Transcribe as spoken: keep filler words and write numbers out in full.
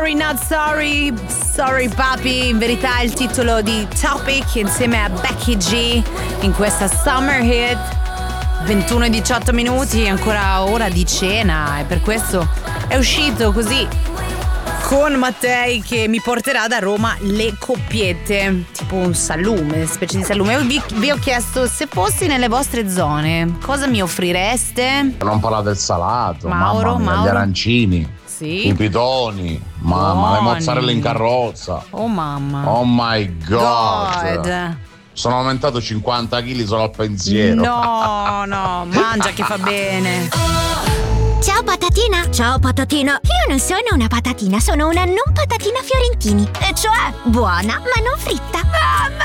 Sorry Not Sorry, Sorry Papi, in verità è il titolo di Topic insieme a Becky G in questa Summer Hit. ventuno e diciotto minuti, è ancora ora di cena e per questo è uscito così con Mattei che mi porterà da Roma le coppiette, tipo un salume, specie di salume. Io vi, vi ho chiesto se fossi nelle vostre zone cosa mi offrireste? Non parla del salato, Mauro, mamma mia, Mauro. gli arancini, Sì. i pitoni, mamma, le Buoni. mozzarella in carrozza. Oh mamma. Oh my god. God. Sono aumentato cinquanta chili solo al pensiero. No, no, mangia che fa bene. Ciao patatina! Ciao patatina! Io non sono una patatina, sono una non patatina fiorentini. E cioè? Buona, ma non fritta. Mamma!